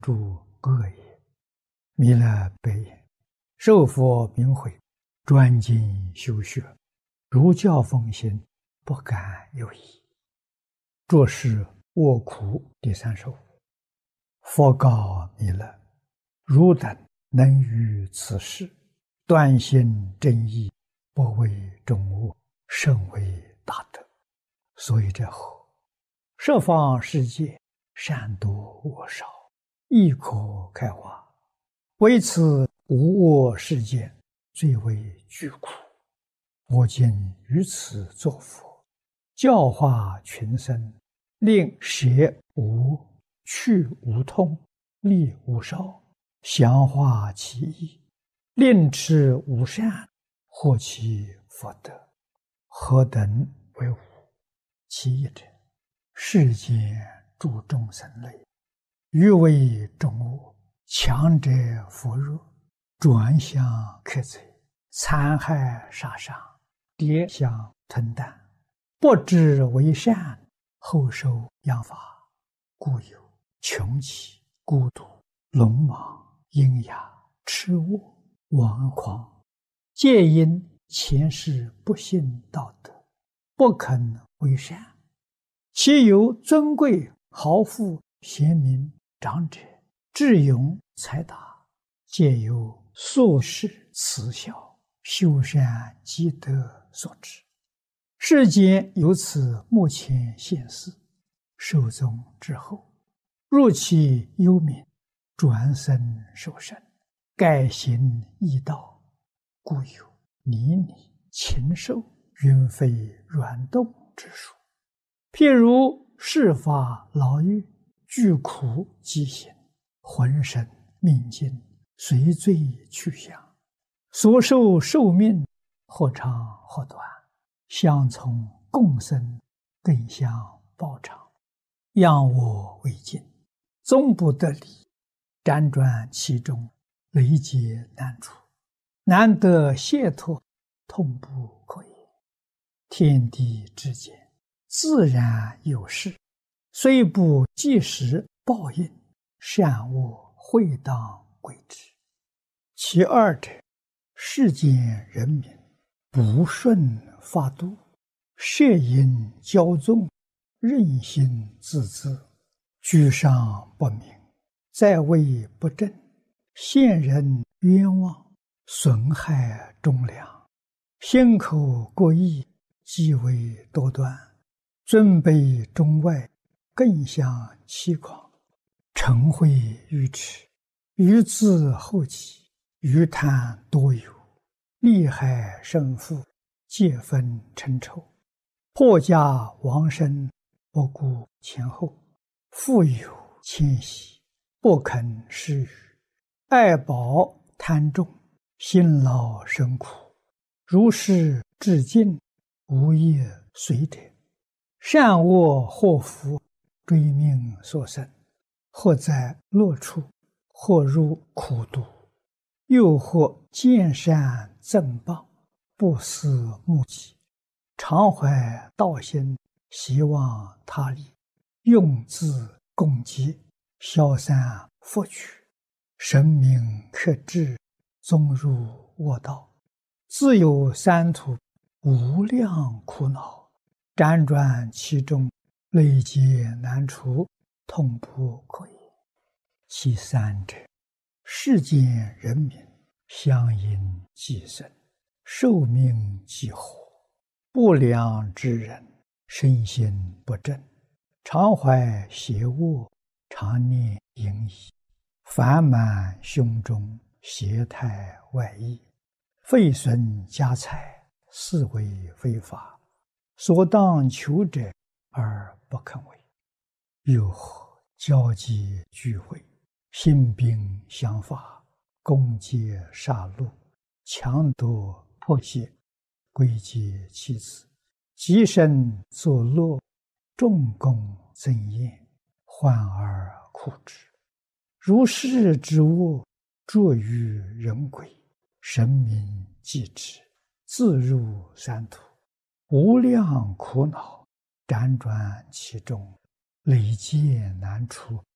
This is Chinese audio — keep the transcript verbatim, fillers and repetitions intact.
诸恶也。弥勒白言：受佛名诲，专精修学，如教奉行，不敢有疑。着是卧苦第三首。佛告弥勒：汝等能于此事，断心正义，不为众恶，甚为大德。所以者何？十方世界，善多恶少，亦可开化。唯此无我世界，最为具苦。我今于此作佛，教化群生，令舍无、去无痛，利无少，详化其意，令持无善，获其福德。何等为无？其一者，世间诸众生类，欲为众恶，强者扶弱，转向克贼，残害杀伤，跌相吞啖，不知为善，后受殃罚，故有穷奇、孤独、鲁莽、阴哑、痴恶、顽狂，皆因前世不信道德，不肯为善。其有尊贵、豪富、贤明、长者、智勇、才达，皆由宿世慈孝、修善积德所致。世间由此目前现世，寿终之后，入其幽冥，转生受生，改行异道，故有泥泞、禽兽、云飞软动之说。譬如世法牢狱，具苦饥行，浑身命尽，随罪去向，所受寿命或长或短，相从共生，更相报偿，仰我为镜，终不得离，辗转其中，累劫难除，难得解脱，痛不可言。天地之间，自然有事，虽不即时报应，善恶会当归之。其二者，世间人民不顺法度，摄引骄纵，任性自恣，居上不明，在位不正，陷人冤枉，损害忠良，心口过意，极为多端，尊卑中外，更相欺诳，嗔恚愚痴，愚自后己，愚贪多有，利害胜负，皆分称仇，破家亡身，不顾前后，富有谦息，不肯施予，爱宝贪重，辛劳生苦，如是至尽，无业随者，善恶祸福，追命所生，或在乐处，或入苦毒，又或见善赠谤，不思目己，常怀道心，希望他利，用自共济，消散福取，神明克制，终入恶道，自有三途，无量苦恼，辗转其中，累劫难除，痛不可言。其三者，世间人民相因寄生，寿命既活，不良之人，身心不正，常怀邪恶，常念淫逸，烦满胸中，邪态外溢，废损家财，是为非法，所当求者而不肯为。又何交际聚会，兴兵相伐，攻击杀戮，强夺迫胁，归结妻子，极身作乐，众功增宴，患而苦之。如是之恶，著于人鬼，神明继之，自入三途，无量苦恼，辗转其中，累劫难除，